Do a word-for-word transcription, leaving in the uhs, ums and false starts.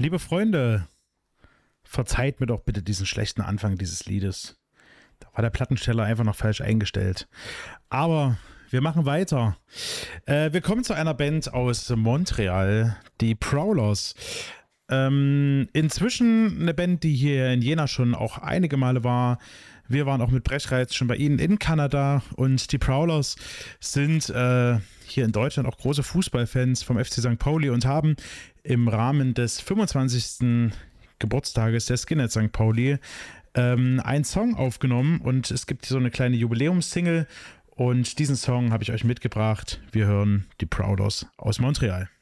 Liebe Freunde, verzeiht mir doch bitte diesen schlechten Anfang dieses Liedes. Da war der Plattensteller einfach noch falsch eingestellt. Aber wir machen weiter. Äh, wir kommen zu einer Band aus Montreal, die Prowlers. Ähm, inzwischen eine Band, die hier in Jena schon auch einige Male war. Wir waren auch mit Brechreiz schon bei ihnen in Kanada und die Prowlers sind äh, hier in Deutschland auch große Fußballfans vom F C Sankt Pauli und haben im Rahmen des fünfundzwanzigsten Geburtstages der Skinheads Sankt Pauli ähm, einen Song aufgenommen und es gibt so eine kleine Jubiläumssingle und diesen Song habe ich euch mitgebracht. Wir hören die Prowlers aus Montreal.